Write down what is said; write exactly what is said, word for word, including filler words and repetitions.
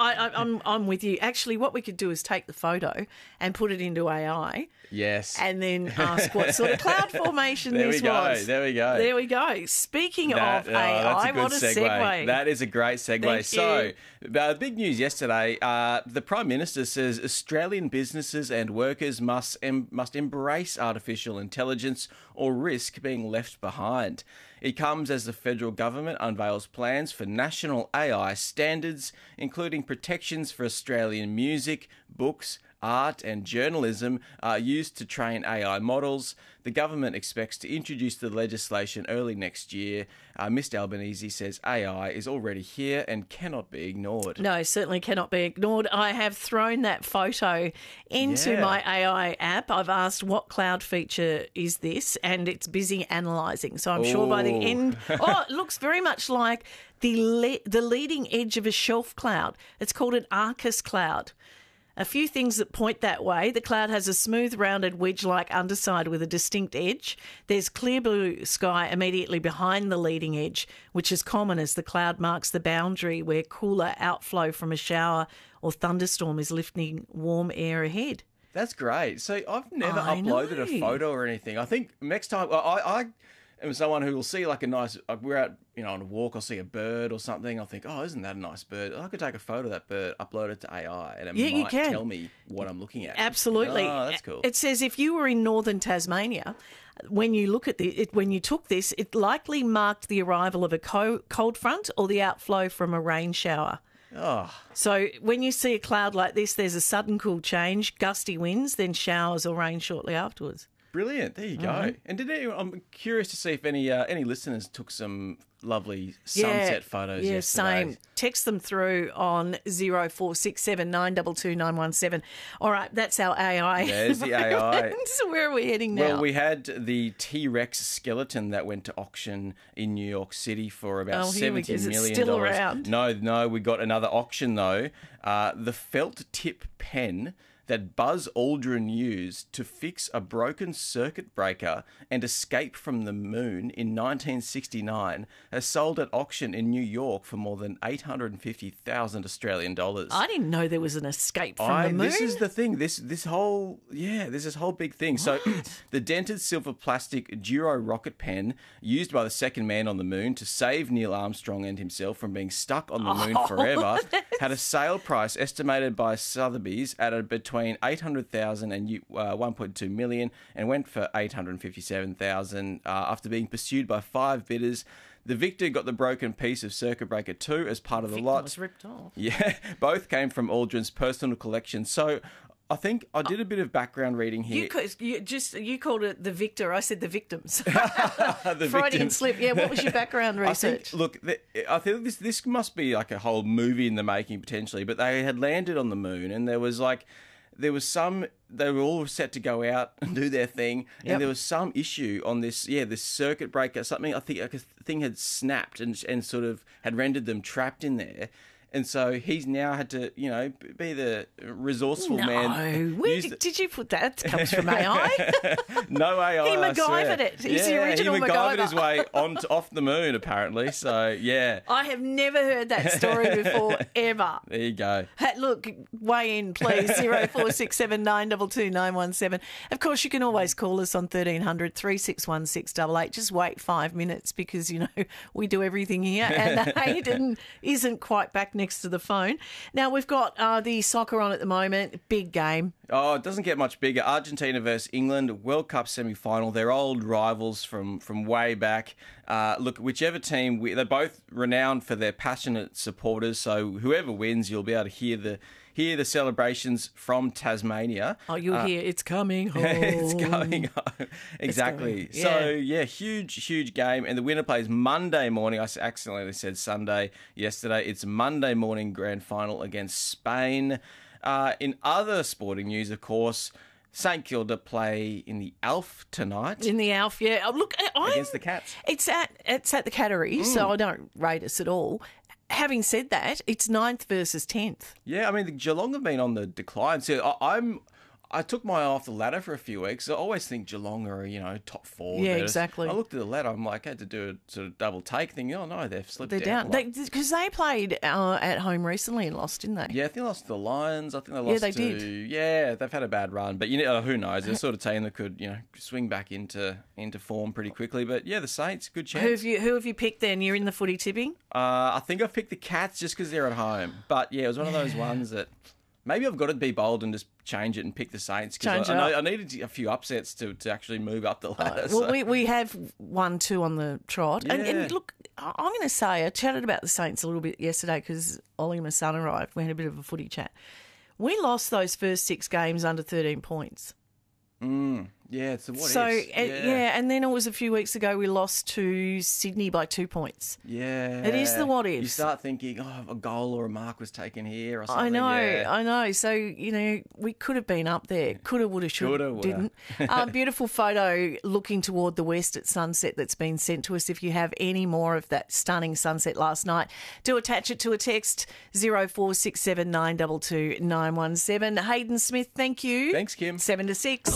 I, I, I'm I'm with you. Actually, what we could do is take the photo and put it into A I. Yes. And then ask what sort of cloud formation there this we go. was. There we go. There we go. Speaking That, of oh, A I, that's a good what a segue. segue. That is a great segue. Thank so, uh, big news yesterday. Uh, the Prime Minister says Australian businesses and workers must em- must embrace artificial intelligence or risk being left behind. It comes as the federal government unveils plans for national A I standards, including protections for Australian music, books, art and journalism are used to train A I models. The government expects to introduce the legislation early next year. Uh, Mister Albanese says A I is already here and cannot be ignored. No, certainly cannot be ignored. I have thrown that photo into Yeah. my A I app. I've asked what cloud feature is this, and it's busy analysing. So I'm sure by the Ooh. end... Oh, it looks very much like the le- the leading edge of a shelf cloud. It's called an Arcus cloud. A few things that point that way. The cloud has a smooth, rounded, wedge-like underside with a distinct edge. There's clear blue sky immediately behind the leading edge, which is common as the cloud marks the boundary where cooler outflow from a shower or thunderstorm is lifting warm air ahead. That's great. So I've never I uploaded know. a photo or anything. I think next time I, I am someone who will see like a nice. Like we're out, you know, on a walk. I'll see a bird or something. I'll think, oh, isn't that a nice bird? I could take a photo of that bird, upload it to A I, and it Yeah, you might can. tell me what I'm looking at. Absolutely. Oh, that's cool. It says if you were in northern Tasmania, when you look at the, it, when you took this, it likely marked the arrival of a co- cold front or the outflow from a rain shower. Oh, So when you see a cloud like this, there's a sudden cool change, gusty winds, then showers or rain shortly afterwards. brilliant! There you go. Mm-hmm. And did anyone, I'm curious to see if any uh, any listeners took some lovely sunset photos yeah, yesterday. same. Text them through on zero four six seven nine two two nine one seven. All right, that's our A I. There's the A I. So where are we heading now? Well, we had the T-Rex skeleton that went to auction in New York City for about Oh, here we go. seventeen Is it million still dollars. around? No, no, we got another auction though. Uh, the felt tip pen that Buzz Aldrin used to fix a broken circuit breaker and escape from the moon in nineteen sixty-nine has sold at auction in New York for more than eight hundred fifty thousand Australian dollars. I didn't know there was an escape from I, the moon. This is the thing. This this whole yeah, there's this whole big thing. So the dented silver plastic Duro rocket pen used by the second man on the moon to save Neil Armstrong and himself from being stuck on the moon Oh, forever had a sale price estimated by Sotheby's at a, between eight hundred thousand and uh, one point two million, and went for eight hundred fifty-seven thousand uh, after being pursued by five bidders. The victor got the broken piece of circuit breaker two as part of the Victor lot. was ripped off. Yeah, both came from Aldrin's personal collection. So I think I did a bit of background reading here. You, ca- you just you called it the victor. I said the victims. The Freudian victims. slip. Yeah. What was your background I research? think, look, the, I think this this must be like a whole movie in the making potentially. But they had landed on the moon, and there was like. There was some, they were all set to go out and do their thing, and Yep. there was some issue on this, yeah, this circuit breaker, something, I think like a thing had snapped and and sort of had rendered them trapped in there. And so he's now had to, you know, be the resourceful no. man. Where Use did, the- did you put that? It comes from A I. No A I. He I swear. MacGyvered it. He's the yeah, original he MacGyvered MacGyver. his way on to, off the moon, apparently. So, yeah, I have never heard that story before, ever. there you go. Hey, look, weigh in, please. zero four six seven nine two two nine one seven. Of course, you can always call us on thirteen hundred three six one six eight eight. Just wait five minutes because, you know, we do everything here. And Hayden isn't quite back next to the phone. Now, we've got uh, the soccer on at the moment. Big game. Oh, it doesn't get much bigger. Argentina versus England, World Cup semi-final. They're old rivals from, from way back. Uh, look, whichever team, we, they're both renowned for their passionate supporters. So whoever wins, you'll be able to hear the hear the celebrations from Tasmania. Oh, you'll Uh, hear it's coming home. it's going home. Exactly. going- So, yeah. yeah, huge, huge game. And the winner plays Monday morning. I s- accidentally said Sunday yesterday. It's Monday morning grand final against Spain. Uh, in other sporting news, of course, St Kilda play in the Alf tonight In the Alf, yeah. Oh, look, I'm, against the Cats. It's at it's at the Cattery, so I don't rate us at all. Having said that, it's ninth versus tenth. Yeah, I mean, the Geelong have been on the decline. So I, I'm... I took my eye off the ladder for a few weeks. I always think Geelong are, you know, top four. Yeah, They're- exactly. I looked at the ladder. I'm like, I had to do a sort of double take, thinking, oh no, they've slipped They're down. down because they, they played uh, at home recently and lost, didn't they? Yeah, I think they lost to the Lions. I think they lost they to... did. Yeah, they've had a bad run. But, you know, who knows? They're the sort of team that could, you know, swing back into into form pretty quickly. But, yeah, the Saints, good chance. Who have you Who have you picked then? You're in the footy tipping? Uh, I think I've picked the Cats just because they're at home. But, yeah, it was one of those ones that... Maybe I've got to be bold and just change it and pick the Saints. Change I, it I, up. know, I needed a few upsets to, to actually move up the ladder. Well, so- we, we have one, two on the trot. And, Yeah. and look, I- I'm going to say, I chatted about the Saints a little bit yesterday because Ollie, my son, arrived. We had a bit of a footy chat. We lost those first six games under thirteen points. Mm, yeah, it's the what so, ifs. uh, yeah. and then it was a few weeks ago we lost to Sydney by two points. Yeah. It is the what ifs. You start thinking, oh, a goal or a mark was taken here or something. I know, Yeah. I know. So, you know, we could have been up there. Coulda, woulda, shoulda, Coulda, woulda. didn't. uh, beautiful photo looking toward the west at sunset that's been sent to us. If you have any more of that stunning sunset last night, do attach it to a text, zero four six seven nine two two nine one seven. Hayden Smith, thank you. Thanks, Kim. Seven to six.